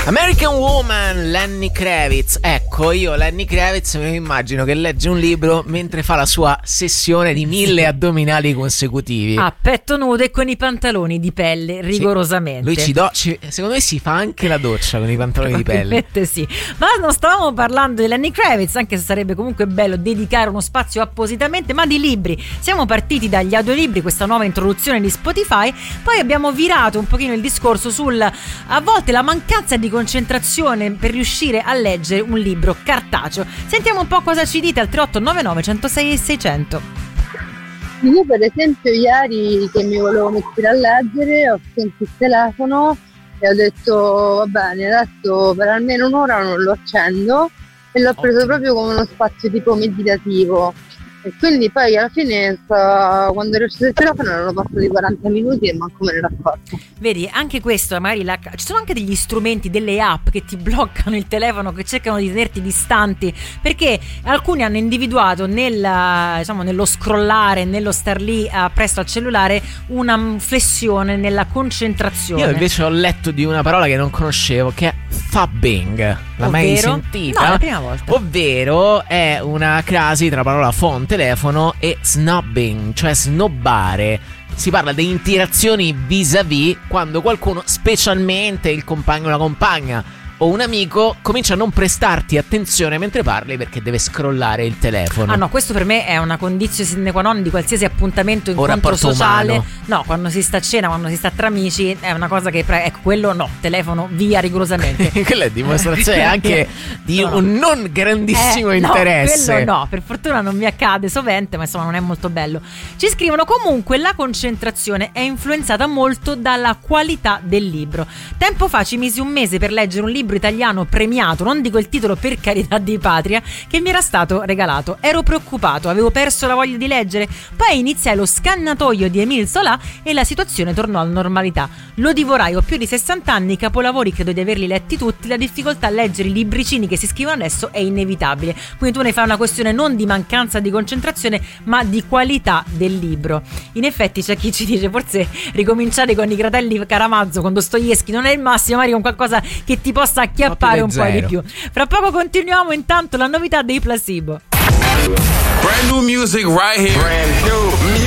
American Woman, Lenny Kravitz. Ecco, io Lenny Kravitz mi immagino che legge un libro mentre fa la sua sessione di 1000 addominali consecutivi. A petto nudo e con i pantaloni di pelle, rigorosamente. Lui secondo me si fa anche la doccia con i pantaloni di pelle. Sì. Ma non stavamo parlando di Lenny Kravitz, anche se sarebbe comunque bello dedicare uno spazio appositamente, ma di libri. Siamo partiti dagli audiolibri, questa nuova introduzione di Spotify, poi abbiamo virato un pochino il discorso sul, a volte, la mancanza di concentrazione per riuscire a leggere un libro cartaceo. Sentiamo un po' cosa ci dite al 3899 106 e 600. Io per esempio ieri che mi volevo mettere a leggere ho spento il telefono e ho detto va bene, adesso per almeno un'ora non lo accendo e l'ho preso proprio come uno spazio tipo meditativo. E quindi poi alla fine quando ero uscito il telefono erano passati 40 minuti e manco me ne ero accorto. Vedi, anche questo magari ci sono anche degli strumenti, delle app che ti bloccano il telefono, che cercano di tenerti distanti, perché alcuni hanno individuato nello scrollare, nello star lì presso al cellulare, una flessione nella concentrazione. Io invece ho letto di una parola che non conoscevo, che è fabbing. L'hai mai sentita? No, la prima volta. Ovvero è una crasi tra parola phone, telefono e snobbing, cioè snobbare. Si parla di interazioni vis-à-vis quando qualcuno, specialmente il compagno o la compagna o un amico, comincia a non prestarti attenzione mentre parli perché deve scrollare il telefono. Ah no, questo per me è una condizione sine qua non di qualsiasi appuntamento, incontro sociale umano. No, quando si sta a cena, quando si sta tra amici, è una cosa che ecco, quello no, telefono via rigorosamente. Quella è dimostrazione anche di un non grandissimo interesse. No, quello no, per fortuna non mi accade sovente, ma insomma non è molto bello. Ci scrivono comunque la concentrazione è influenzata molto dalla qualità del libro. Tempo fa ci misi un mese per leggere un libro italiano premiato, non dico il titolo per carità di patria, che mi era stato regalato. Ero preoccupato, avevo perso la voglia di leggere, poi iniziai lo scannatoio di Émile Zola e la situazione tornò alla normalità. Lo divorai, ho più di 60 anni, i capolavori credo di averli letti tutti, la difficoltà a leggere i libricini che si scrivono adesso è inevitabile. Quindi tu ne fai una questione non di mancanza di concentrazione, ma di qualità del libro. In effetti c'è chi ci dice forse ricominciare con i Fratelli Karamazov, con Dostoevskij non è il massimo, magari con qualcosa che ti possa acchiappare un po' di più. Fra poco continuiamo, intanto la novità dei Placebo. Brand new music right here. Brand new music.